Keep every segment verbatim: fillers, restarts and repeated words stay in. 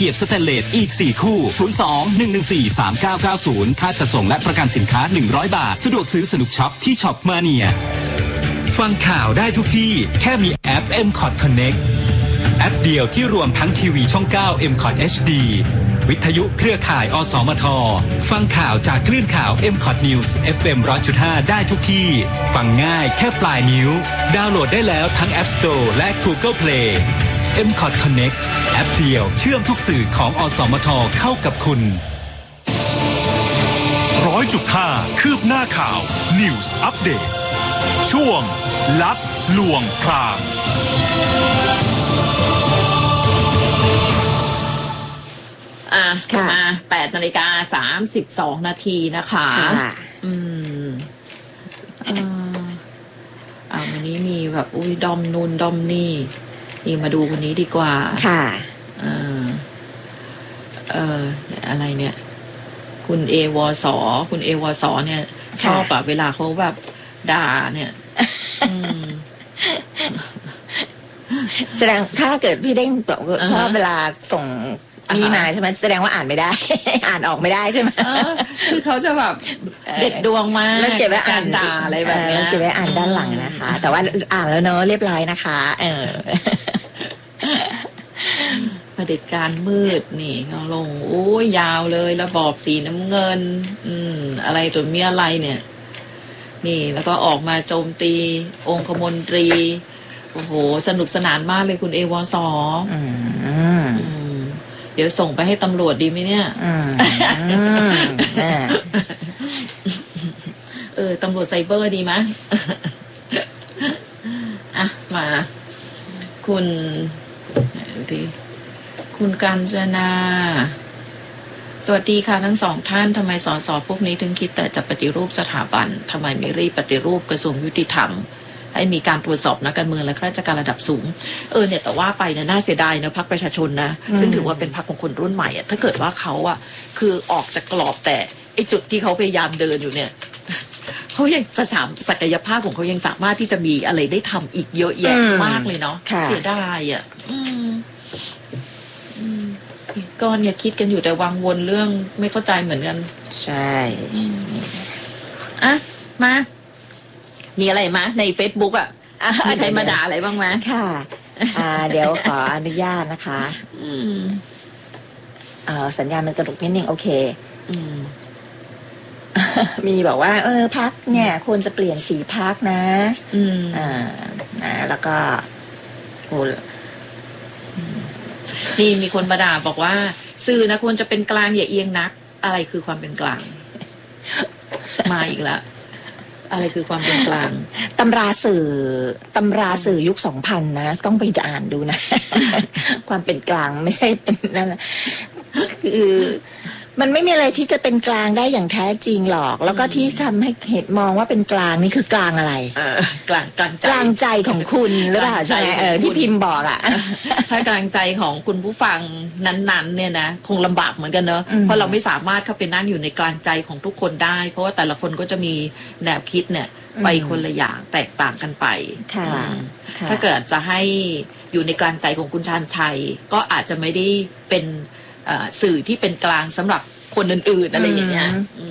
กียบสแตนเลสอีกสี่คู่ศูนย์ สอง หนึ่ง หนึ่ง สี่ สาม เก้า เก้า ศูนย์ค่าจัดส่งและประกันสินค้าหนึ่งร้อยบาทสะดวกซื้อสนุกช็อปที่ช็อปมาเนียฟังข่าวได้ทุกที่แค่มีแอป เอ็ม คอท Connect แอปเดียวที่รวมทั้งทีวีช่องเก้า เอ็ม คอท เอช ดี วิทยุเครือข่ายอสมทฟังข่าวจากคลื่นข่าว เอ็ม คอท News เอฟ เอ็ม หนึ่งร้อยจุดห้า ได้ทุกที่ฟังง่ายแค่ปลายนิ้วดาวน์โหลดได้แล้วทั้ง App Store และ Google Play เอ็ม คอท Connect แอปเดียวเชื่อมทุกสื่อของอสมทเข้ากับคุณร้อยจุดห้าคืบหน้าข่าว News Update ช่วงลับลวงพรางอ่ะมาแปดนาฬิกาสามสิบสองนาทีนะคะอืมอ่าอ่าวันนี้มีแบบอุ้ยดอมนูนดอมนี่นี่มาดูคนนี้ดีกว่าค่ะอ่าเอออะไรเนี่ยคุณเอวสคุณเอวสเนี่ยชอบแบบเวลาเขาแบบด่าเนี่ยแสดงถ้าเกิดพี่เด้งบอกชอบเวลาส่งนี่มาใช่ไหมแสดงว่าอ่านไม่ได้ อ่านออกไม่ได้ใช่ไหมคือเขาจะแบบเด็ดดวงมากแล้วเก็บไว้อ่านด่าอะไรแบบนี้เก็บไว้อ่านด้านหลังนะคะแต่ว่าอ่านแล้วเนอะเรียบร้อยนะคะเออเผด็จการมืดนี่เขาลงโอ้ยยาวเลยระบอบสีน้ำเงินอืมอะไรจนมีอะไรเนี่ยนี่แล้วก็ออกมาโจมตีองคมนตรีโอ้โหสนุกสนานมากเลยคุณเอวสอืมเดี๋ยวส่งไปให้ตำรวจดีไหมเนี่ยเออตำรวจไซเบอร์ดีไหมอ่ะมาคุณดีคุณกาญจนาสวัสดีค่ะทั้งสองท่านทำไมสสพวกนี้ถึงคิดแต่จะปฏิรูปสถาบันทำไมไม่รีบปฏิรูปกระทรวงยุติธรรมให้มีการตรวจสอบนักการเมืองและข้าราชการระดับสูงเออเนี่ยแต่ว่าไปเนี่ยน่าเสียดายนะพรรคประชาชนนะซึ่งถือว่าเป็นพรรคของคนรุ่นใหม่อ่ะถ้าเกิดว่าเขาอ่ะคือออกจากกรอบแต่ไอ้จุดที่เขาพยายามเดินอยู่เนี่ยเขายังจะสามศักยภาพของเขายังสามารถที่จะมีอะไรได้ทำอีกเยอะแยะมากเลยเนาะเสียดายอ่ะก็เนี่ยคิดกันอยู่แต่วังวนเรื่องไม่เข้าใจเหมือนกันใช่อ่ะมามีอะไรมาใน Facebook อ่ะมีใครมาด่าอะไรบ้างไหมค่ะอ่าเดี๋ยวขออนุญาตนะคะอืมเอ่อสัญญาณมันกระตุกนิดนึงโอเคอืมมีบอกว่าเออพักเนี่ยควรจะเปลี่ยนสีพักนะอืมอ่านะแล้วก็โอ้นี่มีคนมาด่าบอกว่าสื่อนะควรจะเป็นกลางอย่าเอียงนักอะไรคือความเป็นกลางมาอีกแล้วอะไรคือความเป็นกลางตำราสื่อตำราสื่อยุคสองพันนะต้องไปอ่านดูนะ ความเป็นกลางไม่ใช่เป็นนั่นคือมันไม่มีอะไรที่จะเป็นกลางได้อย่างแท้จริงหรอกแล้วก็ที่ทำให้เห็นมองว่าเป็นกลางนี่คือกลางอะไรกลางกลางใจกลางใจของคุณหรือเปล่าใช่ไหมเออที่พิมพ์บอกอ่ะถ้ากลางใจของคุณผู้ฟังนั้นๆเนี่ยนะคงลำบากเหมือนกันเนอะเพราะเราไม่สามารถเข้าไปนั่งอยู่ในกลางใจของทุกคนได้เพราะว่าแต่ละคนก็จะมีแนวคิดเนี่ยไปคนละอย่างแตกต่างกันไปถ้าเกิดจะให้อยู่ในกลางใจของคุณชาญชัยก็อาจจะไม่ได้เป็นสื่อที่เป็นกลางสำหรับคนอื่นๆอะไรอย่างเงี้ย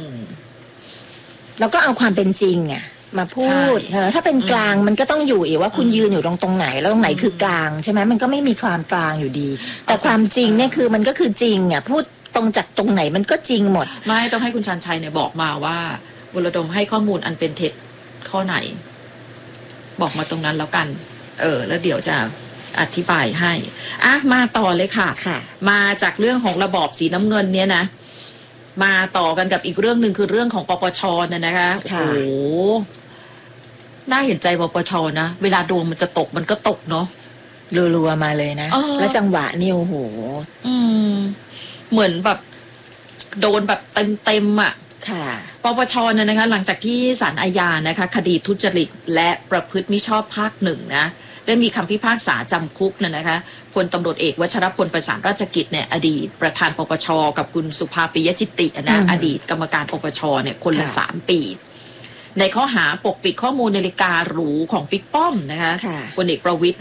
แล้วก็เอาความเป็นจริงอ่ะมาพูดถ้าเป็นกลางมันก็ต้องอยู่อีกว่าคุณยืนอยู่ตรงตรงไหนแล้วตรงไหนคือกลางใช่ไหมมันก็ไม่มีความกลางอยู่ดีแต่ความจริงเนี่ยคือมันก็คือจริงอ่ะพูดตรงจากตรงไหนมันก็จริงหมดไม่ต้องให้คุณชาญชัยเนี่ยบอกมาว่าบุรดมให้ข้อมูลอันเป็นเท็จข้อไหนบอกมาตรงนั้นแล้วกันเออแล้วเดี๋ยวจะอธิบายให้อ่ะมาต่อเลยค่ะค่ะมาจากเรื่องของระบอบสีน้ำเงินเนี่ยนะมาต่อกันกับอีกเรื่องหนึ่งคือเรื่องของปปชน่ะนะคะโอ้โหน่าเห็นใจปปชนะเวลาดวงมันจะตกมันก็ตกเนาะรัวๆมาเลยนะแล้วจังหวะนี่โอ้โหอืมเหมือนแบบโดนแบบเต็มๆอ่ะค่ะปปชน่ะนะคะหลังจากที่ศาลอาญานะคะคดีทุจริตและประพฤติมิชอบภาคหนึ่งนะได้มีคำพิพากษาจำคุกน่ะนะคะพลตำรวจเอกวัชรพลประสานราชกิจเนี่ยอดีตประธานปปชกับคุณสุภาปิยจิตตินะอดีตกรรมการปปชเนี่ยคนละสามปีในข้อหาปกปิดข้อมูลนาฬิกาหรูของปิ๊กป้อมนะคะพลเอกประวิตรเนี่ย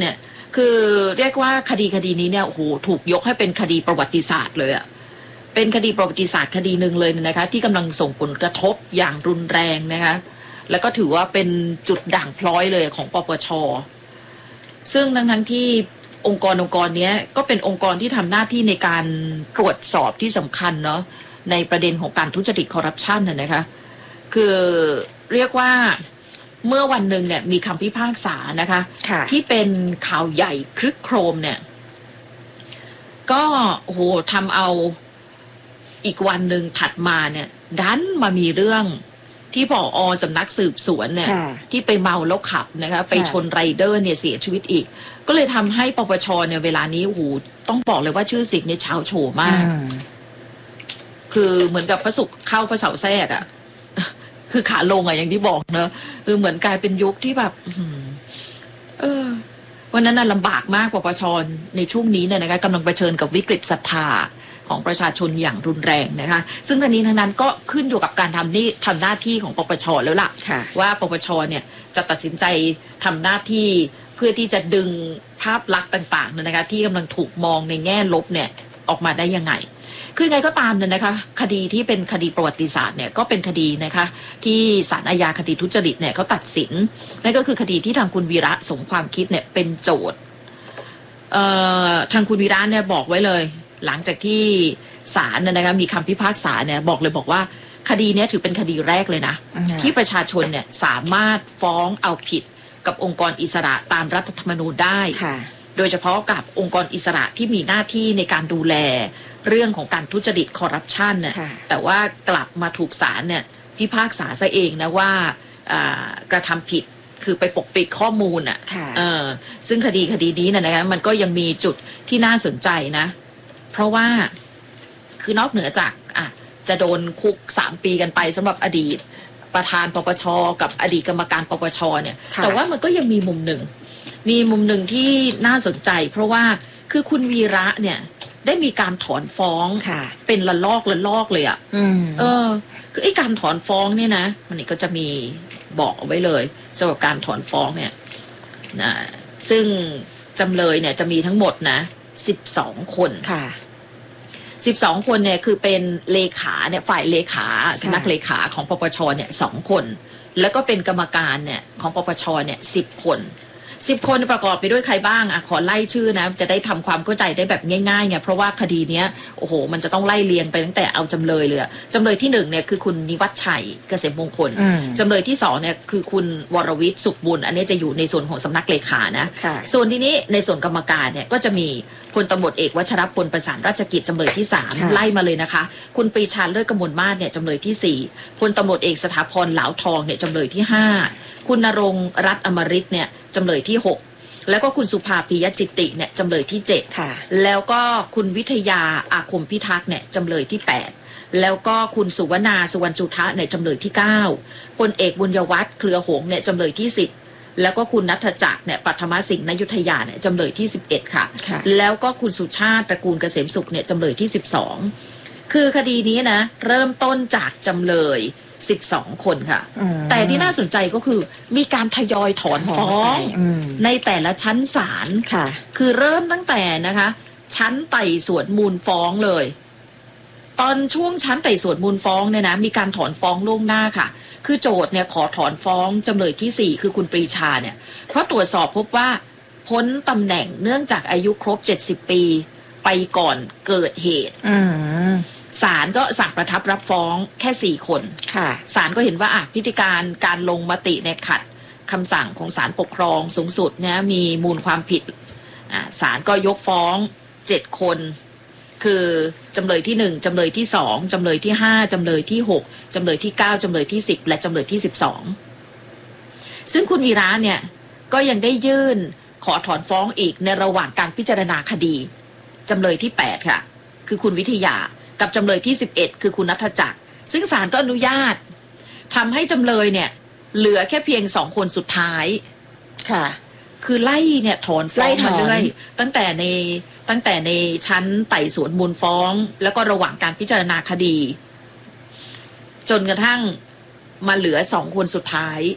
คือเรียกว่าคดีคดีนี้เนี่ยโอ้โหถูกยกให้เป็นคดีประวัติศาสตร์เลยอะเป็นคดีประวัติศาสตร์คดีหนึ่งเลยนะคะที่กำลังส่งผลกระทบอย่างรุนแรงนะคะแล้วก็ถือว่าเป็นจุดด่างพร้อยเลยของปปช.ซึ่งทั้งทั้งที่องค์กรองค์กรนี้ก็เป็นองค์กรที่ทำหน้าที่ในการตรวจสอบที่สำคัญเนาะในประเด็นของการทุจริตคอร์รัปชันน่ะนะคะคือเรียกว่าเมื่อวันหนึ่งเนี่ยมีคำพิพากษานะคะที่เป็นข่าวใหญ่ครึกโครมเนี่ยก็โอ้โหทำเอาอีกวันหนึ่งถัดมาเนี่ยดันมามีเรื่องที่ผอ.สำนักสืบสวนเนี่ยที่ไปเมาแล้วขับนะคะไปชนไรเดอร์เนี่ยเสียชีวิตอีกก็เลยทำให้ปปช.เนี่ยเวลานี้โอ้โหต้องบอกเลยว่าชื่อเสียงเนี่ยเช้าโชว์มากคือเหมือนกับพระศุกร์เข้าพระเสาร์แทรกอ่ะคือขาลงอ่ะอย่างที่บอกเนอะคือเหมือนกลายเป็นยุคที่แบบเออวันนั้นน่ะลำบากมากปปช.ในช่วงนี้เนี่ยนะคะกำลังเผชิญกับวิกฤตศรัทธาของประชาชนอย่างรุนแรงนะคะซึ่งทั้งนี้ทั้งนั้นก็ขึ้นอยู่กับการทำนี่ทำหน้าที่ของปปช.แล้วล่ะว่าปปช.เนี่ยจะตัดสินใจทำหน้าที่เพื่อที่จะดึงภาพลักษณ์ต่างๆนะคะที่กำลังถูกมองในแง่ลบเนี่ยออกมาได้ยังไงคือไงก็ตามเนี่ยนะคะคดีที่เป็นคดีประวัติศาสตร์เนี่ยก็เป็นคดีนะคะที่ศาลอาญาคดีทุจริตเนี่ยเขาตัดสินนั่นก็คือคดีที่ทางคุณวีระสมความคิดเนี่ยเป็นโจทย์เอ่อทางคุณวีระเนี่ยบอกไว้เลยหลังจากที่ศาลเนี่ยนะคะมีคำพิพากษาเนี่ยบอกเลยบอกว่าคดีนี้ถือเป็นคดีแรกเลยนะที่ประชาชนเนี่ยสามารถฟ้องเอาผิดกับองค์กรอิสระตามรัฐธรรมนูญได้โดยเฉพาะกับองค์กรอิสระที่มีหน้าที่ในการดูแลเรื่องของการทุจริตคอร์รัปชันเนี่ยแต่ว่ากลับมาถูกศาลเนี่ยพิพากษาซะเองนะว่ากระทำผิดคือไปปกปิดข้อมูลอ่ะซึ่งคดีคดีนี้นะนะคะมันก็ยังมีจุดที่น่าสนใจนะเพราะว่าคือนอกเหนือจากอ่ะจะโดนคุกสามปีกันไปสำหรับอดีตประธานปปช.กับอดีตกรรมการปปช.เนี่ยแต่ว่ามันก็ยังมีมุมหนึ่งมีมุมหนึ่งที่น่าสนใจเพราะว่าคือคุณวีระเนี่ยได้มีการถอนฟ้องเป็นละลอกละลอกเลยอ่ะเออคือไอ้การถอนฟ้องเนี่ยนะมันนี่ก็จะมีบอกเอาไว้เลยสำหรับการถอนฟ้องเนี่ยนะซึ่งจำเลยเนี่ยจะมีทั้งหมดนะสิบสองคนค่ะสิบสองคนเนี่ยคือเป็นเลขาเนี่ยฝ่ายเลขาสำนักเลขาของปปชเนี่ยสองคนแล้วก็เป็นกรรมการเนี่ยของปปชเนี่ยสิบคนสิบคนประกอบไปด้วยใครบ้างอ่ะขอไล่ชื่อนะจะได้ทำความเข้าใจได้แบบง่ายๆไงเพราะว่าคดีเนี้ยโอ้โหมันจะต้องไล่เรียงไปตั้งแต่เอาจำเลยเลยจำเลยที่หนึ่งเนี่ยคือคุณนิวัฒน์ชัยเกษมมงคลจำเลยที่สองเนี่ยคือคุณวรวิทย์สุขบุญอันนี้จะอยู่ในส่วนของสำนักเลขานะส่วนที่นี้ในส่วนกรรมการเนี่ยก็จะมีพลตำรวจเอกวัชรพลประสานราชกิจจำเลยที่สามไล่มาเลยนะคะคุณปรีชาเลิศกมลมาศเนี่ยจำเลยที่สี่พลตำรวจเอกสถาพรเหลาทองเนี่ยจำเลยที่ห้าคุณณรงค์รัตน์อมฤตเนี่ยจำเลยที่หกแล้วก็คุณสุภาปิยจิตติเนี่ยจำเลยที่เจ็ดแล้วก็คุณวิทยาอาคมพิทักษ์เนี่ยจำเลยที่แปดแล้วก็คุณสุวนาสุวรรณจุทะเนี่ยจำเลยที่เก้าพลเอกบุญยวัฒน์เครือหงส์เนี่ยจำเลยที่สิบแล้วก็คุณณัฐจักรเนี่ยปัทมสิงห์นยุทธยาเนี่ยจำเลยที่สิบเอ็ดค่ะแล้วก็คุณสุชาติตระกูลเกษมสุขเนี่ยจำเลยที่สิบสองคือคดีนี้นะเริ่มต้นจากจำเลยสิบสองคนค่ะแต่ที่น่าสนใจก็คือมีการทยอยถอนฟ้องในแต่ละชั้นศาลค่ะคือเริ่มตั้งแต่นะคะชั้นไต่สวนมูลฟ้องเลยตอนช่วงชั้นไต่สวนมูลฟ้องเนี่ยนะมีการถอนฟ้องล่วงหน้าค่ะคือโจทย์เนี่ยขอถอนฟ้องจำเลยที่สี่คือคุณปรีชาเนี่ยเพราะตรวจสอบพบว่าพ้นตำแหน่งเนื่องจากอายุครบเจ็ดสิบปีไปก่อนเกิดเหตุศาลก็สั่งประทับรับฟ้องแค่สี่คนศาลก็เห็นว่าอ่ะพิธีการการลงมติเนี่ยขัดคำสั่งของศาลปกครองสูงสุดเนี่ยมีมูลความผิดอ่ะศาลก็ยกฟ้องเจ็ดคนคือจำเลยที่หนึ่งจำเลยที่สองจำเลยที่ห้าจำเลยที่หกจำเลยที่เก้าจำเลยที่สิบและจำเลยที่สิบสองซึ่งคุณวีระเนี่ยก็ยังได้ยื่นขอถอนฟ้องอีกในระหว่างการพิจารณาคดีจำเลยที่แปดค่ะคือคุณวิทยากับจำเลยที่สิบเอ็ดคือคุณณัฐจักรซึ่งศาลก็อนุญาตทำให้จำเลยเนี่ยเหลือแค่เพียงสองคนสุดท้ายค่ะคือไล่เนี่ยถอนฟ้องมาเรื่อยตั้งแต่ในตั้งแต่ในชั้นไต่สวนมูลฟ้องแล้วก็ระหว่างการพิจารณาคดีจนกระทั่งมาเหลือสองคนสุดท้าย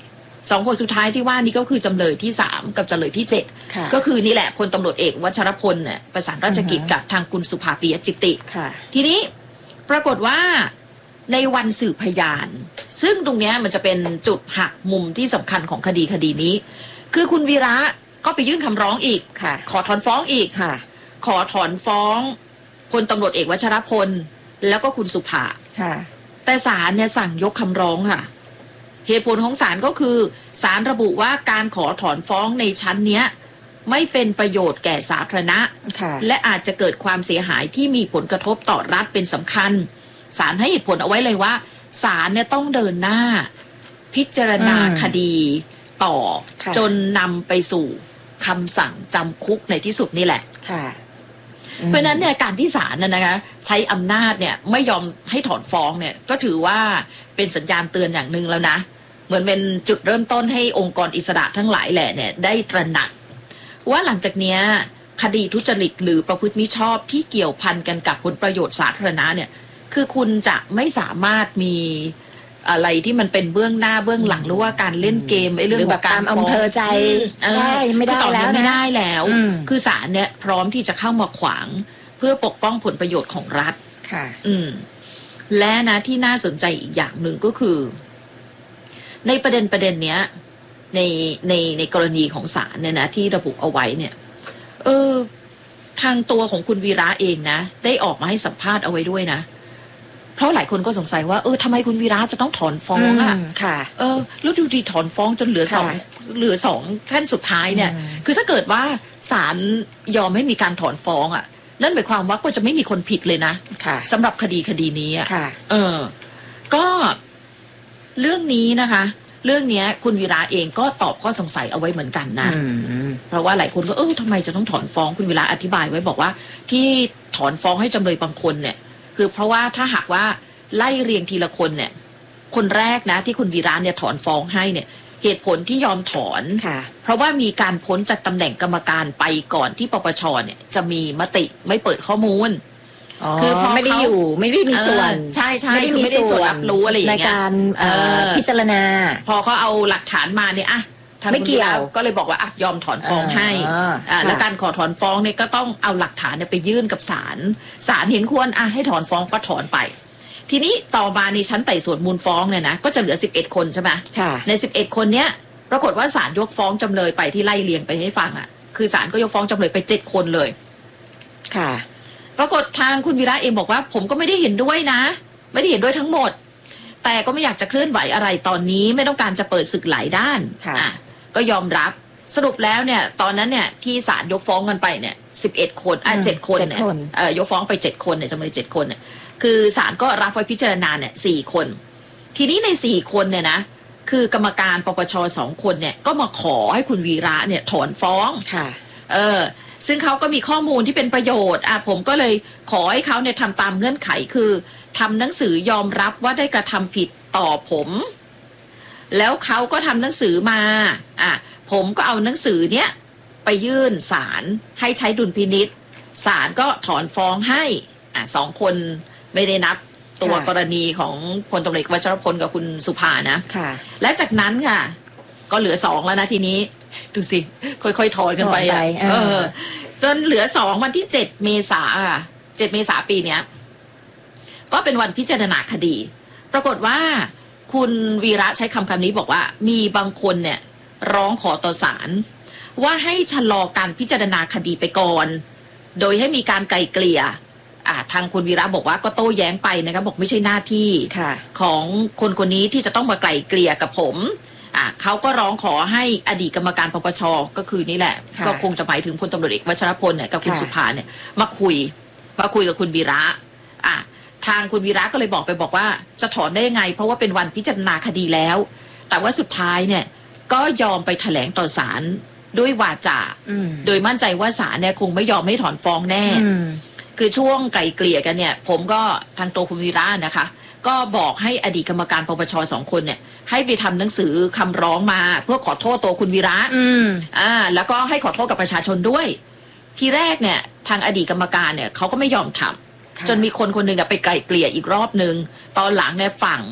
สองคนสุดท้ายที่ว่านี่ก็คือจำเลยที่สามกับจำเลยที่เจ็ดก็คือนี่แหละพลตำรวจเอกวัชรพลเนี่ยประสานราชกิจกับทางคุณสุภาปิยจิตติทีนี้ปรากฏว่าในวันสืบพยานซึ่งตรงนี้มันจะเป็นจุดหักมุมที่สำคัญของคดีคดีนี้คือคุณวีระก็ไปยื่นคำร้องอีกขอถอนฟ้องอีกขอถอนฟ้องพลตำรวจเอกวัชรพลแล้วก็คุณสุภาแต่ศาลเนี่ยสั่งยกคำร้องค่ะเหตุผลของศาลก็คือศาลระบุว่าการขอถอนฟ้องในชั้นเนี้ยไม่เป็นประโยชน์แก่สาธารณะและอาจจะเกิดความเสียหายที่มีผลกระทบต่อรัฐเป็นสำคัญศาลให้เหตุผลเอาไว้เลยว่าศาลเนี่ยต้องเดินหน้าพิจารณาคดีต่อจนนำไปสู่คำสั่งจำคุกในที่สุดนี่แหละเพราะนั้นเนี่ยการที่ศาลน่ะนะคะใช้อำนาจเนี่ยไม่ยอมให้ถอนฟ้องเนี่ยก็ถือว่าเป็นสัญญาณเตือนอย่างหนึ่งแล้วนะเหมือนเป็นจุดเริ่มต้นให้องค์กรอิสระทั้งหลายแหละเนี่ยได้ตระหนักว่าหลังจากเนี้ยคดีทุจริตหรือประพฤติมิชอบที่เกี่ยวพันกันกับผลประโยชน์สาธารณะเนี่ยคือคุณจะไม่สามารถมีอะไรที่มันเป็นเบื้องหน้าเบื้องหลังหรือว่าการเล่นเกมไอ้เรื่องของการฟ้องอำเภอใจใช่ไม่ได้แล้วไม่ได้แล้วคือศาลเนี่ยพร้อมที่จะเข้ามาขวางเพื่อปกป้องผลประโยชน์ของรัฐค่ะอืมและนะที่น่าสนใจอีกอย่างหนึ่งก็คือในประเด็นประเด็นเนี้ยในในในกรณีของศาลเนี่ยนะที่ระบุเอาไว้เนี่ยเออทางตัวของคุณวีระเองนะได้ออกมาให้สัมภาษณ์เอาไว้ด้วยนะเพราะหลายคนก็สงสัยว่าเออทำไมคุณวีระจะต้องถอนฟ้องอ่ะค่ะเออแล้วดูดีถอนฟ้องจนเหลือสองเหลือสองท่านสุดท้ายเนี่ยคือถ้าเกิดว่าศาลยอมให้มีการถอนฟ้องอ่ะนั่นหมายความว่าก็จะไม่มีคนผิดเลยนะสำหรับคดีคดีนี้อ่ะเออก็เรื่องนี้นะคะเรื่องนี้คุณวีระเองก็ตอบข้อสงสัยเอาไว้เหมือนกันนะเพราะว่าหลายคนก็เออทำไมจะต้องถอนฟ้องคุณวีระอธิบายไว้บอกว่าที่ถอนฟ้องให้จำเลยบางคนเนี่ยคือเพราะว่าถ้าหากว่าไล่เรียงทีละคนเนี่ยคนแรกนะที่คุณวีระเนี่ยถอนฟ้องให้เนี่ยเหตุผลที่ยอมถอนเพราะว่ามีการพ้นจากตำแหน่งกรรมการไปก่อนที่ปปชเนี่ยจะมีมติไม่เปิดข้อมูลคือพอไม่ได้อยู่ไม่ได้มีส่วนใช่ใช่ไม่ได้มีส่วนรับรู้อะไรอย่างเงี้ยในการพิจารณาพอเขาเอาหลักฐานมาเนี่ยอ่ะไม่เกี่ยวก็เลยบอกว่าอ่ะยอมถอนฟ้องให้อ่าแล้วการขอถอนฟ้องเนี่ยก็ต้องเอาหลักฐานเนี่ยไปยื่นกับศาลศาลเห็นควรอ่ะให้ถอนฟ้องก็ถอนไปทีนี้ต่อมาในชั้นไต่สวนมูลฟ้องเนี่ยนะก็จะเหลือสิบเอ็ดคนใช่ไหมในสิบเอ็ดคนเนี้ยปรากฏว่าศาลยกฟ้องจำเลยไปที่ไล่เลียงไปให้ฟังอ่ะคือศาลก็ยกฟ้องจำเลยไปเจ็ดคนเลยค่ะปรากฏทางคุณวีระเองบอกว่าผมก็ไม่ได้เห็นด้วยนะไม่ได้เห็นด้วยทั้งหมดแต่ก็ไม่อยากจะเคลื่อนไหวอะไรตอนนี้ไม่ต้องการจะเปิดศึกหลายด้านค่ะก็ยอมรับสรุปแล้วเนี่ยตอนนั้นเนี่ยที่ศาลยกฟ้องกันไปเนี่ยสิบเอ็ดคนอ่ะเจ็ดคนเนี่ยเอ่อยกฟ้องไปเจ็ดคนเนี่ยจำเลยเจ็ดคนเนี่ยคือศาลก็รับไว้พิจารณาเนี่ยสี่คนทีนี้ในสี่คนเนี่ยนะคือกรรมการปปชสองคนเนี่ยก็มาขอให้คุณวีระเนี่ยถอนฟ้องค่ะเออซึ่งเขาก็มีข้อมูลที่เป็นประโยชน์อ่ะผมก็เลยขอให้เขาเนี่ยทำตามเงื่อนไขคือทำหนังสือยอมรับว่าได้กระทำผิดต่อผมแล้วเขาก็ทำหนังสือมาอ่ะผมก็เอาหนังสือเนี้ยไปยื่นศาลให้ใช้ดุลพินิจศาลก็ถอนฟ้องให้อ่ะสองคนไม่ได้นับตัวกรณีของพลตำรวจเอกวัชรพลกับคุณสุภานะค่ะและจากนั้นค่ะก็เหลือสองแล้วนะทีนี้ดูสิค่อยๆถอนกันไปอ่ะเออจนเหลือสองวันที่เจ็ดเมษาอ่ะเจ็ดเมษาปีเนี้ยก็เป็นวันพิจารณาคดีปรากฏว่าคุณวีระใช้คำคำนี้บอกว่ามีบางคนเนี่ยร้องขอต่อศาลว่าให้ชะลอการพิจารณาคดีไปก่อนโดยให้มีการไกล่เกลี่ยอ่าทางคุณวีระบอกว่าก็โต้แย้งไปนะครับบอกไม่ใช่หน้าที่ของคนคนนี้ที่จะต้องมาไกล่เกลี่ยกับผมอ่าเขาก็ร้องขอให้อดีตกรรมการปปชก็คือนี่แหละก็คงจะหมายถึงพลตำรวจเอกวัชรพลเนี่ยกับคุณสุภาเนี่ยมาคุยมาคุยกับคุณวีระอ่าทางคุณวีระก็เลยบอกไปบอกว่าจะถอนได้ยังไงเพราะว่าเป็นวันพิจารณาคดีแล้วแต่ว่าสุดท้ายเนี่ยก็ยอมไปแถลงต่อศาลด้วยวาจาโดยมั่นใจว่าศาลเนี่ยคงไม่ยอมให้ถอนฟ้องแน่คือช่วงไกลเกลี่ยกันเนี่ยผมก็ทางตัวคุณวีระนะคะก็บอกให้อดีตกรรมการปปชสองคนเนี่ยให้ไปทำหนังสือคำร้องมาเพื่อขอโทษตัวคุณวีระอ่าแล้วก็ให้ขอโทษกับประชาชนด้วยทีแรกเนี่ยทางอดีตกรรมการเนี่ยเขาก็ไม่ยอมทำจนมีคนคนหนึ่งเนี่ยไปไกลเกลี่ยอีกรอบนึงตอนหลังเนี่ยฝั่ง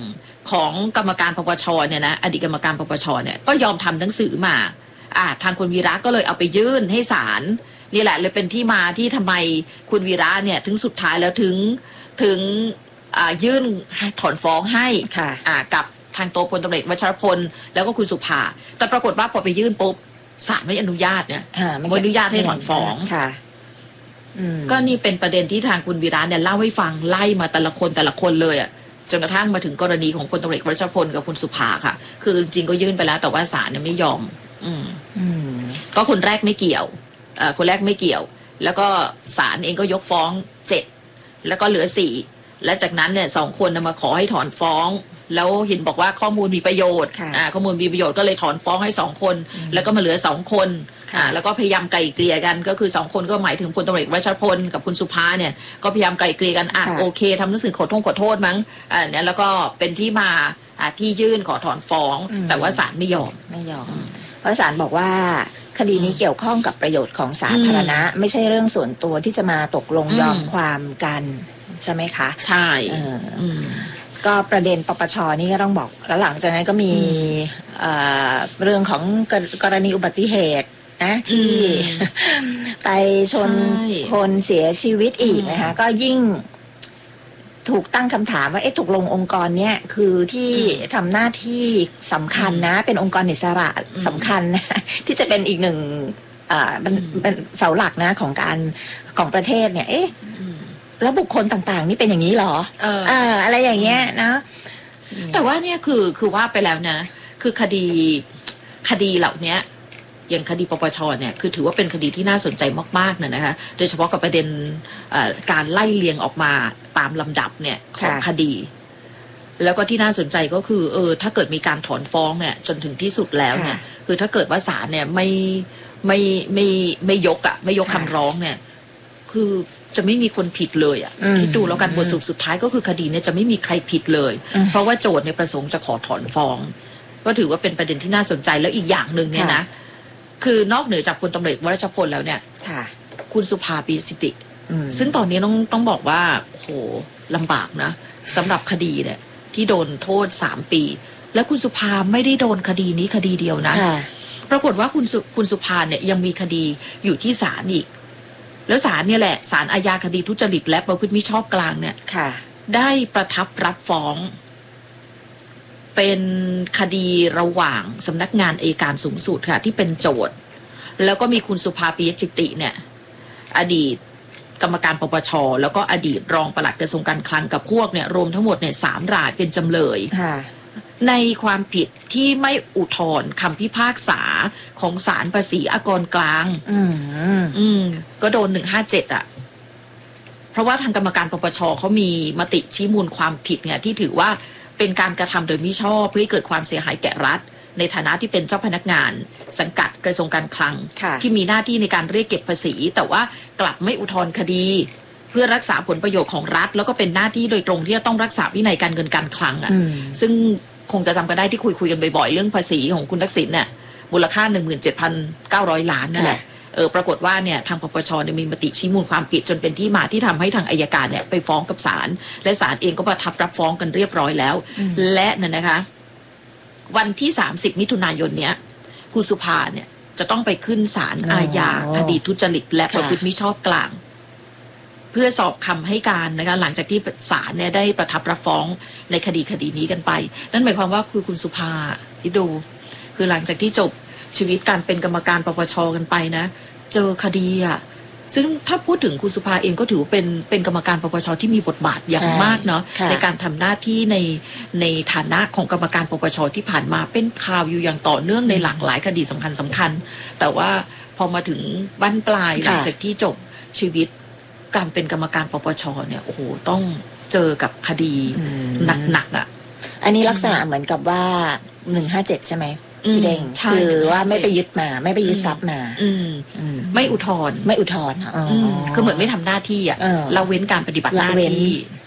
ของกรรมการปปชเนี่ยนะอดีตกรรมการปปชเนี่ยก็ยอมทำหนังสือมาอ่าทางคุณวีระก็เลยเอาไปยื่นให้ศาลนี่แหละเลยเป็นที่มาที่ทำไมคุณวีระเนี่ยถึงสุดท้ายแล้วถึงถึงอ่ายื่นถอนฟ้องให้อ่ากับทางตัวพลตำรวจเอกวัชรพลแล้วก็คุณสุภาแต่ปรากฏว่าพอไปยื่นปุ๊บศาลไม่อนุญาตเนี่ยไม่อนุญาตให้ถอนฟ้องค่ะก็นี่เป็นประเด็นที่ทางคุณวีระเนี่ยเล่าให้ฟังไล่มาแต่ละคนแต่ละคนเลยอ่ะจนกระทั่งมาถึงกรณีของพลตำรวจเอกวัชรพลกับคุณสุภาค่ะคือจริงก็ยื่นไปแล้วแต่ว่าศาลเนี่ยไม่ยอมอืมก็คนแรกไม่เกี่ยวเอ่อคนแรกไม่เกี่ยวแล้วก็ศาลเองก็ยกฟ้องเจ็ดแล้วก็เหลือสี่และจากนั้นเนี่ยสองคนมาขอให้ถอนฟ้องแล้วเห็นบอกว่าข้อมูลมีประโยชน์อ่าข้อมูลมีประโยชน์ก็เลยถอนฟ้องให้สองคนแล้วก็มาเหลือสองคนอ่าแล้วก็พยายามไกล่เกลี่ยกันก็คือสองคนก็หมายถึงพลตำรวจเอกวัชรพลกับคุณสุภาเนี่ยก็พยายามไกล่เกลี่ยกันอ่ะโอเคทำหนังสือขอโทษขอโทษมั้งอ่าเนี่ยแล้วก็เป็นที่มาอ่าที่ยื่นขอถอนฟ้องแต่ว่าศาลไม่ยอมไม่ยอมเพราะศาลบอกว่าคดีนี้เกี่ยวข้องกับประโยชน์ของสาธารณะไม่ใช่เรื่องส่วนตัวที่จะมาตกลงยอมความกันใช่ไหมคะใช่ก็ประเด็นปปชนี่ก็ต้องบอกแล้วหลังจากนั้นก็มีเรื่องของกรณีอุบัติเหตุนะที่ไปชนคนเสียชีวิตอีกนะคะก็ยิ่งถูกตั้งคำถามว่าเอ๊ะถูกลงองค์กรเนี้ยคือที่ทำหน้าที่สำคัญนะเป็นองค์กรอิสระสำคัญนะที่จะเป็นอีกหนึ่งเป็นเสาหลักนะของการของประเทศเนี่ยเอ๊ะแล้วบุคคลต่างๆนี่เป็นอย่างนี้หรอเออ เอออะไรอย่างเงี้ยนะแต่ว่าเนี่ยคือคือว่าไปแล้วนะคือคดีคดีเหล่านี้อย่างคดีปปชเนี่ยคือถือว่าเป็นคดีที่น่าสนใจมากๆเนี่ยนะคะโดยเฉพาะกับประเด็นการไล่เลียงออกมาตามลำดับเนี่ยของคดีแล้วก็ที่น่าสนใจก็คือเออถ้าเกิดมีการถอนฟ้องเนี่ยจนถึงที่สุดแล้วเนี่ยคือถ้าเกิดว่าศาลเนี่ยไม่ไม่ไม่ไม่ยกอ่ะไม่ยกคำร้องเนี่ยคือจะไม่มีคนผิดเลยอ่ะที่ดูแล้วกันบทสรุปสุดท้ายก็คือคดีเนี่ยจะไม่มีใครผิดเลยเพราะว่าโจทย์ในประสงค์จะขอถอนฟ้องก็ถือว่าเป็นประเด็นที่น่าสนใจแล้วอีกอย่างหนึ่งเนี่ยนะคือนอกเหนือจากพลตำรวจวรชพลแล้วเนี่ยคุณสุภาปีจิติซึ่งตอนนี้ต้องต้องบอกว่าโหลำบากนะสำหรับคดีเนี่ยที่โดนโทษสามปีแล้วคุณสุภาไม่ได้โดนคดีนี้คดีเดียวนะปรากฏว่าคุณคุณสุภาเนี่ยยังมีคดีอยู่ที่ศาลอีกแล้วศาลเนี่ยแหละศาลอาญาคดีทุจริตและประพฤติมิชอบกลางเนี่ยได้ประทับรับฟ้องเป็นคดีระหว่างสำนักงานอัยการสูงสุดค่ะที่เป็นโจทย์แล้วก็มีคุณสุภาปียจิติเนี่ยอดีตกรรมการปปชแล้วก็อดีตรองปลัดกระทรวงการคลังกับพวกเนี่ยรวมทั้งหมดเนี่ยสามรายเป็นจำเลยในความผิดที่ไม่อุทธรณ์คำพิพากษาของศาลภาษีอากรกลางอืมอืมก็โดนหนึ่งห้าเจ็ดอ่ะเพราะว่าทางกรรมการปปชเขามีมติชี้มูลความผิดเนี่ยที่ถือว่าเป็นการกระทำโดยมิชอบเพื่อให้เกิดความเสียหายแก่รัฐในฐานะที่เป็นเจ้าพนักงานสังกัดกระทรวงการคลังที่มีหน้าที่ในการเรียกเก็บภาษีแต่ว่ากลับไม่อุทธรณ์คดีเพื่อรักษาผลประโยชน์ของรัฐแล้วก็เป็นหน้าที่โดยตรงที่จะต้องรักษาวินัยการเงินการคลังอ่ะซึ่งคงจะจำกันได้ที่คุยคุยกันบ่อยๆเรื่องภาษีของคุณทักษิณเนี่ยมูลค่า หนึ่งหมื่นเจ็ดพันเก้าร้อย ล้านนั่นแหละเออปรากฏว่าเนี่ยทางปปชเนี่ยมีมติชี้มูลความผิดจนเป็นที่มาที่ทำให้ทางอัยการเนี่ยไปฟ้องกับศาลและศาลเองก็ประทับรับฟ้องกันเรียบร้อยแล้วและนั่นนะคะวันที่สามสิบมิถุนายนเนี้ยคุณสุภาเนี่ยจะต้องไปขึ้นศาลอาญาคดีทุจริตและประพฤติมิชอบกลางเพื่อสอบคำให้การนะคะหลังจากที่ศาลเนี่ยได้ประทับรับฟ้องในคดีคดีนี้กันไปนั่นหมายความว่าคือคุณสุภาที่ดูคือหลังจากที่จบชีวิตการเป็นกรรมการปปชกันไปนะเจอคดีอ่ะซึ่งถ้าพูดถึงคุณสุภาเองก็ถือเป็นเป็นกรรมการปปชที่มีบทบาทอย่างมากเนาะ ใน, ในการทำหน้าที่ในในฐานะของกรรมการปปชที่ผ่านมาเป็นข่าวอยู่อย่างต่อเนื่องในหลากหลายคดีสำคัญสำคัญแต่ว่าพอมาถึงบั้นปลายหลังจากที่จบชีวิตการเป็นกรรมการปปชเนี่ยโอ้โหต้องเจอกับคดีหนักๆอ่ะอันนี้ลักษณะเหมือนกับว่าหนึ่งห้าเจ็ดใช่ไหมพี่เด้งคือว่าไม่ไปยึดมาไม่ไปยึดทรัพย์มาไม่อุทธรณ์ไม่อุทธรณ์คือเหมือนไม่ทำหน้าที่อ่ะเราเว้นการปฏิบัติหน้าที่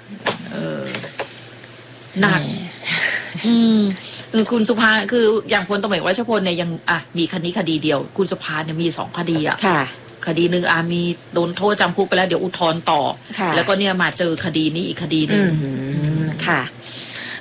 หนักคุณสุภาคืออย่างพลตำรวจวัชพลเนี่ยยังอ่ะมีคดีคดีเดียวคุณสุภาเนี่ยมีสองคดีอ่ะคดีหนึ่งอามีโดนโทษจำคุกไปแล้วเดี๋ยวอุทธรณ์ต่อแล้วก็เนี่ยมาเจอคดีนี้อีกคดีหนึ่งค่ะ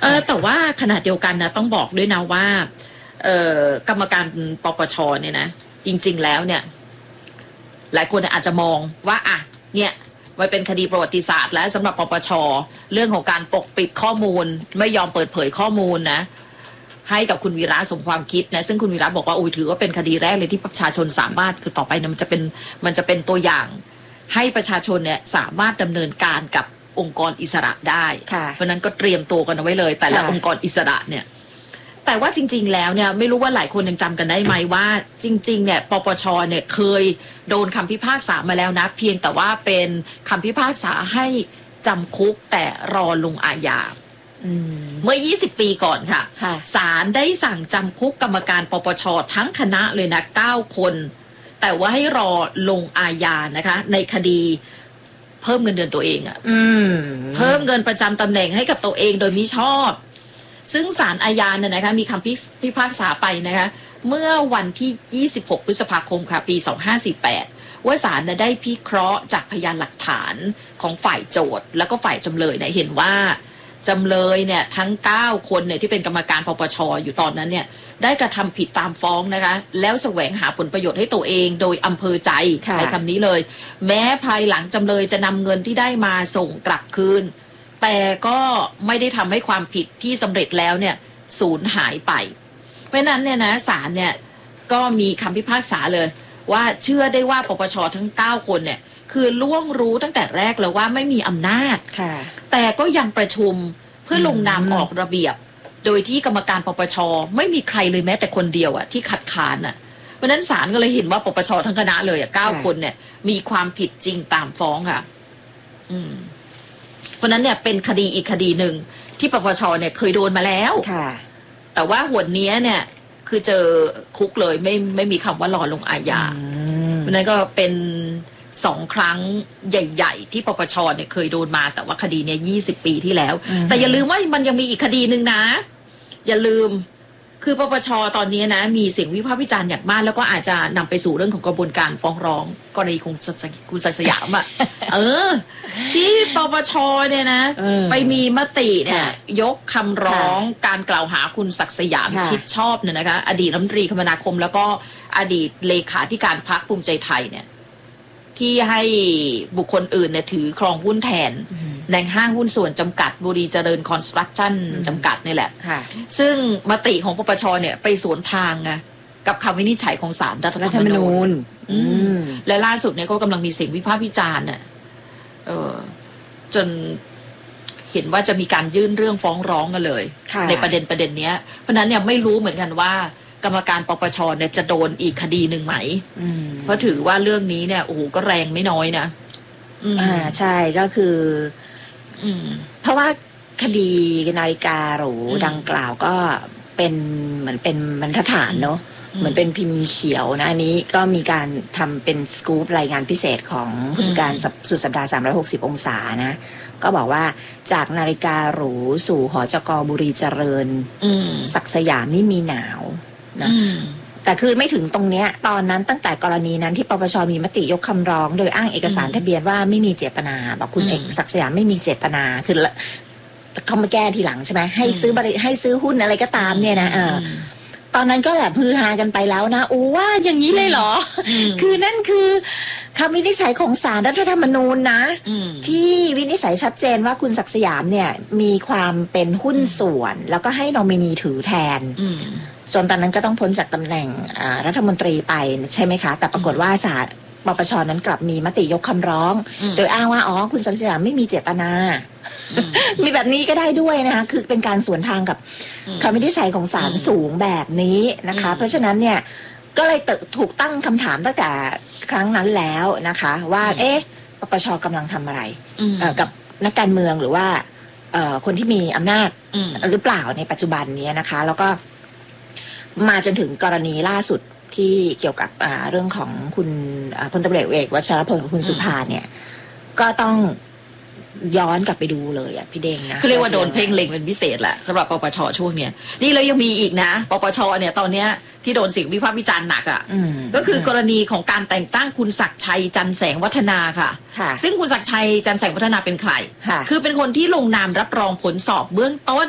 เออแต่ว่าขณะเดียวกันนะต้องบอกด้วยนะว่าเอ่อกรรมการปปชเนี่ยนะจริงๆแล้วเนี่ยหลายคนอาจจะมองว่าอ่ะเนี่ยมันเป็นคดีประวัติศาสตร์แล้วสำหรับปปชเรื่องของการปกปิดข้อมูลไม่ยอมเปิดเผยข้อมูลนะให้กับคุณวีระสมความคิดนะซึ่งคุณวีระบอกว่าโอ้ยถือว่าเป็นคดีแรกเลยที่ประชาชนสามารถคือต่อไปเนี่ยมันจะเป็นมันจะเป็นตัวอย่างให้ประชาชนเนี่ยสามารถดำเนินการกับองค์กรอิสระได้เพราะนั้นก็เตรียมตัวกันเอาไว้เลยแต่ละองค์กรอิสระเนี่ยแต่ว่าจริงๆแล้วเนี่ยไม่รู้ว่าหลายคนยังจำกันได้ไหมว่าจริงๆเนี่ยปปชเนี่ยเคยโดนคำพิพากษามาแล้วนะเพียงแต่ว่าเป็นคำพิพากษาให้จำคุกแต่รอลงอาญาเมื่อยี่สิบปีก่อนค่ะศาลได้สั่งจำคุกกรรมการปปชทั้งคณะเลยนะเก้าคนแต่ว่าให้รอลงอาญานะคะในคดีเพิ่มเงินเดือนตัวเองอะ่ะเพิ่มเงินประจำตำแหน่งให้กับตัวเองโดยมิชอบซึ่งศาลอาญาเนี่ยนะคะมีคำพิพากษาไปนะคะเมื่อวันที่ยี่สิบหกพฤษภาคมค่ะปีสองพันห้าร้อยสี่สิบแปดว่าศาลได้พิเคราะห์จากพยานหลักฐานของฝ่ายโจทก์แล้วก็ฝ่ายจำเลยเนี่ยเห็นว่าจำเลยเนี่ยทั้งเก้าคนเนี่ยที่เป็นกรรมการปปชอยู่ตอนนั้นเนี่ยได้กระทำผิดตามฟ้องนะคะแล้วแสวงหาผลประโยชน์ให้ตัวเองโดยอำเภอใจใช้คำนี้เลยแม้ภายหลังจำเลยจะนำเงินที่ได้มาส่งกลับคืนแต่ก็ไม่ได้ทำให้ความผิดที่สำเร็จแล้วเนี่ยสูญหายไปเพราะนั้นเนี่ยนะศาลเนี่ยก็มีคำพิพากษาเลยว่าเชื่อได้ว่าปปชทั้งเก้าคนเนี่ยคือล่วงรู้ตั้งแต่แรกแล้วว่าไม่มีอำนาจแต่ก็ยังประชุมเพื่อลงนามออกระเบียบโดยที่กรรมการปปชไม่มีใครเลยแม้แต่คนเดียวอะที่ขัดขานอะเพราะนั้นศาลก็เลยเห็นว่าปปชทั้งคณะเลยอะเก้าคนเนี่ยมีความผิดจริงตามฟ้องค่ะอืมเพราะนั้นเนี่ยเป็นคดีอีกคดีหนึ่งที่ปปชเนี่ยเคยโดนมาแล้วแต่ว่าหนนี้เนี่ยคือเจอคุกเลยไม่ไม่มีคำว่ารอลงอาญาเพราะนั้นก็เป็นสองครั้งใหญ่ๆที่ปปชเนี่ยเคยโดนมาแต่ว่าคดีเนี่ยยี่สิบปีที่แล้วแต่อย่าลืมว่ามันยังมีอีกคดีหนึ่งนะอย่าลืมคือปปชตอนนี้นะมีเสียงวิพากษ์วิจารณ์อย่างมากแล้วก็อาจจะนำไปสู่เรื่องของกระบวนการฟ้องร้องกรณีของคุณศักดิ์สยามอ่ะเออที่ปปชเนี่ยนะไปมีมติเนี่ยยกคำร้องการกล่าวหาคุณศักดิ์สยามชิดชอบเนี่ยนะคะอดีตรัฐมนตรีคมนาคมแล้วก็อดีตเลขาธิการพรรคภูมิใจไทยเนี่ยที่ให้บุคคลอื่นเนี่ยถือครองหุ้นแทนในห้างหุ้นส่วนจำกัดบุรีเจริญคอนสตรักชั่นจำกัดนี่แหละซึ่งมติของปปชเนี่ยไปสวนทางไงกับคำวินิจฉัยของศาลรัฐธรรมนูญและล่าสุดเนี่ยก็กำลังมีเสียงวิพากษ์วิจารณ์เนี่ยจนเห็นว่าจะมีการยื่นเรื่องฟ้องร้องกันเลยในประเด็นประเด็นนี้เพราะนั้นเนี่ยไม่รู้เหมือนกันว่ากรรมการปปชเนี่ยจะโดนอีกคดีหนึ่งไหมเพราะถือว่าเรื่องนี้เนี่ยโอ้โหก็แรงไม่น้อยนะอ่าใช่ก็คือเพราะว่าคดีนาฬิกาหรูดังกล่าวก็เป็นเหมือนเป็นบรรทัดฐานเนาะเหมือนเป็นพิมพ์เขียวนะอันนี้ก็มีการทำเป็นสกู๊ปรายงานพิเศษของผู้จัดการสุดสัปดาห์สามร้อยหกสิบองศานะก็บอกว่าจากนาฬิกาหรูสู่หจก.บุรีเจริญศักดิ์สยามนี่มีหนาวนะแต่คือไม่ถึงตรงเนี้ยตอนนั้นตั้งแต่กรณีนั้นที่ปปชมีมติยกคำร้องโดยอ้างเอกสารทะเบียนว่าไม่มีเจตนาบอกคุณเอกศักดิ์สยามไม่มีเจตนาคือเขามาแก้ทีหลังใช่ไหมให้ซื้อบริให้ซื้อหุ้นอะไรก็ตามเนี่ยนะเออตอนนั้นก็แบบฮือฮากันไปแล้วนะโอ้ว่าอย่างนี้เลยเหรอคือนั่นคือคำวินิจฉัยของศาลรัฐธรรมนูญนะที่วินิจฉัยชัดเจนว่าคุณศักดิ์สยามเนี่ยมีความเป็นหุ้นส่วนแล้วก็ให้นอมินีถือแทนจนตอนนั้นก็ต้องพ้นจากตำแหน่งรัฐมนตรีไปใช่ไหมคะแต่ปรากฏว่าศาลปปชนั้นกลับมีมติยกคำร้องโดยอ้างว่าอ๋อคุณศักดิ์สยามไม่มีเจตนามีแบบนี้ก็ได้ด้วยนะคะคือเป็นการสวนทางกับคำวินิจฉัยของศาลสูงแบบนี้นะคะเพราะฉะนั้นเนี่ยก็เลยถูกตั้งคำถามตั้งแต่ครั้งนั้นแล้วนะคะว่าเอ๊ะปปชกำลังทำอะไรกับนักการเมืองหรือว่าคนที่มีอำนาจหรือเปล่าในปัจจุบันนี้นะคะแล้วก็มาจนถึงกรณีล่าสุดที่เกี่ยวกับเรื่องของคุณพลตำรวจเอกวชรพลกับคุณสุภาเนี่ยก็ต้องย้อนกลับไปดูเลยอ่ะพี่เด้งนะคือเรียกว่าโดนเพ่งเล็งเป็นพิเศษแหละสำหรับปปชช่วงเนี้ยนี่แล้วยังมีอีกนะปปชเนี่ยตอนเนี้ยที่โดนเสียงวิพากษ์วิจารณ์หนักอ่ะก็คือกรณีของการแต่งตั้งคุณศักดิ์ชัยจันแสงวัฒนาค่ะซึ่งคุณศักดิ์ชัยจันแสงวัฒนาเป็นใครคือเป็นคนที่ลงนามรับรองผลสอบเบื้องต้น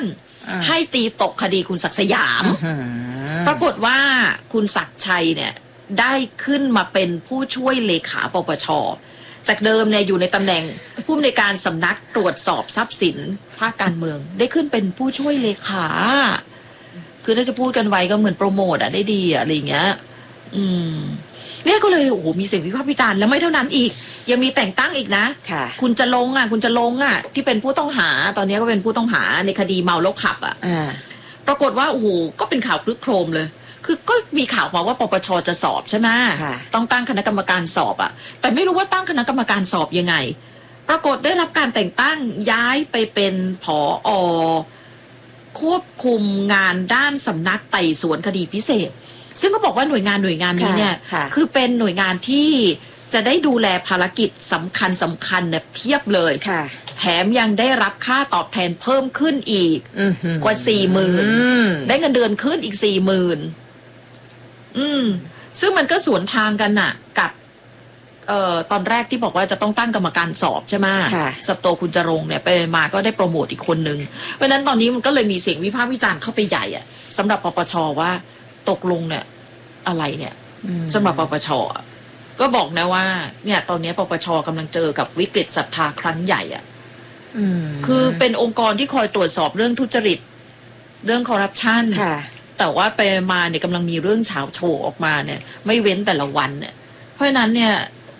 ให้ตีตกคดีคุณศักดิ์สยามปรากฏว่าคุณศักดิ์ชัยเนี่ยได้ขึ้นมาเป็นผู้ช่วยเลขาปปชจากเดิมเนี่ยอยู่ในตำแหน่งผู้อำนวยการสำนักตรวจสอบทรัพย์สินภาคการเมืองได้ขึ้นเป็นผู้ช่วยเลขาคือถ้าจะพูดกันไว้ก็เหมือนโปรโมทอะได้ดีอะอะไรอย่างเงี้ยอืมเนี่ยก็เลยโอ้โหมีเสียงวิพากษ์วิจารณ์แล้วไม่เท่านั้นอีกยังมีแต่งตั้งอีกนะค่ะคุณจะลงอ่ะคุณจะลงอ่ะที่เป็นผู้ต้องหาตอนนี้ก็เป็นผู้ต้องหาในคดีเมาแล้วขับอ่ะปรากฏว่าโอ้โหก็เป็นข่าวคลึกโครมเลยคือก็มีข่าวมาว่าปปชจะสอบใช่ไหมต้องตั้งคณะกรรมการสอบอ่ะแต่ไม่รู้ว่าตั้งคณะกรรมการสอบยังไงปรากฏได้รับการแต่งตั้งย้ายไปเป็นผอ.ควบคุมงานด้านสำนักไต่สวนคดีพิเศษซึ่งก็บอกว่าหน่วยงานหน่วยงานนี้เนี่ยคือเป็นหน่วยงานที่จะได้ดูแลภารกิจสำคัญสำคัญเนี่ยเพียบเลยแถมยังได้รับค่าตอบแทนเพิ่มขึ้นอีกกว่าสี่หมื่นได้เงินเดือนขึ้นอีกสี่หมื่นอืมซึ่งมันก็สวนทางกันน่ะกับเอ่อตอนแรกที่บอกว่าจะต้องตั้งกรรมการสอบใช่ไหมสัปโตคุณจรงเนี่ยไปมาก็ได้โปรโมทอีกคนนึงเพราะนั้นตอนนี้มันก็เลยมีเสียงวิพากษ์วิจารณ์เข้าไปใหญ่อะสำหรับปปชว่าตกลงเนี่ยอะไรเนี่ยสำหรับปปชก็บอกนะว่าเนี่ยตอนนี้ปปชกำลังเจอกับวิกฤตศรัทธาครั้งใหญ่อ่ะคือเป็นองค์กรที่คอยตรวจสอบเรื่องทุจริตเรื่องคอร์รัปชันแต่ว่าไปมาเนี่ยกำลังมีเรื่องเฉาโชว์ออกมาเนี่ยไม่เว้นแต่ละวันเนี่ยเพราะฉะนั้นเนี่ย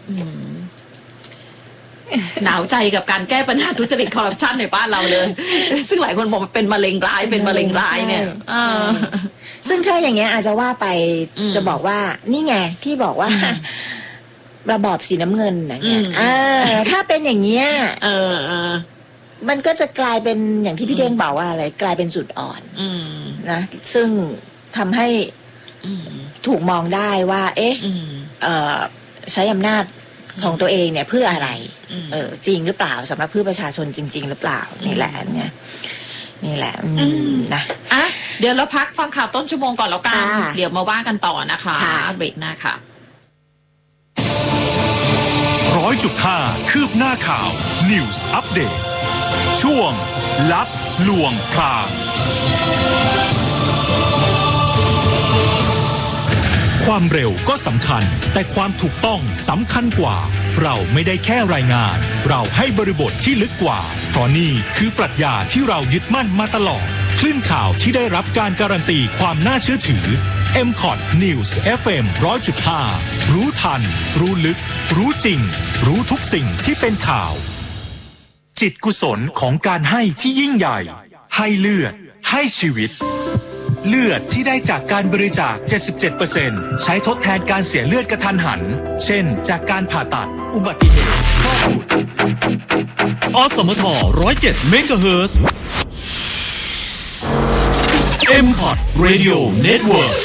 หนาวใจกับการแก้ปัญหาทุจริตคอร์รัปชันในบ้านเราเลยซึ่งหลายคนบอกว่าเป็นมะเร็งร้ายเป็นมะเร็งร้ายเนี่ยซึ่งถ้าอย่างเงี้ยอาจจะว่าไปจะบอกว่านี่ไงที่บอกว่าระบอบสีน้ำเงินอย่างเงี้ยถ้าเป็นอย่างเงี้ยมันก็จะกลายเป็นอย่างที่พี่เด้งบอกว่าอะไรกลายเป็นจุดอ่อนนะซึ่งทำให้ถูกมองได้ว่าเอ๊ะใช้อำนาจของตัวเองเนี่ยเพื่ออะไรเออจริงหรือเปล่าสำหรับเพื่อประชาชนจริงๆหรือเปล่านี่แหละเนี่ยนี่แหละนะอ่ะเดี๋ยวเราพักฟังข่าวต้นชั่วโมงก่อนแล้วกันเดี๋ยวมาว่ากันต่อนะคะเบรกหน้าค่ะร้อยจุดห้าคืบหน้าข่าว News Update ช่วงลับลวงพรางความเร็วก็สำคัญแต่ความถูกต้องสำคัญกว่าเราไม่ได้แค่รายงานเราให้บริบทที่ลึกกว่าเพราะนี่คือปรัชญาที่เรายึดมั่นมาตลอดคลื่นข่าวที่ได้รับการการันตีความน่าเชื่อถือ เอ็ม คอท News เอฟ เอ็ม หนึ่งร้อยจุดห้า รู้ทันรู้ลึกรู้จริงรู้ทุกสิ่งที่เป็นข่าวจิตกุศลของการให้ที่ยิ่งใหญ่ให้เลือดให้ชีวิตเลือดที่ได้จากการบริจาค เจ็ดสิบเจ็ดเปอร์เซ็นต์ ใช้ทดแทนการเสียเลือดกระทันหันเช่นจากการผ่าตัดอุบัติเหตุคลอดบุตรอสมท หนึ่งร้อยเจ็ด เมกะเฮิรตซ์ เอ็ม คอท Radio Network